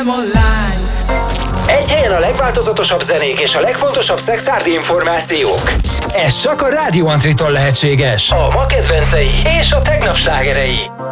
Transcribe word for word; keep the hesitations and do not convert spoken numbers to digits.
Keresem online. Egy helyen a legváltozatosabb zenék és a legfontosabb szexárdi információk. Ez csak a Rádió Antritól lehetséges. A ma kedvencei és a tegnap slágerei.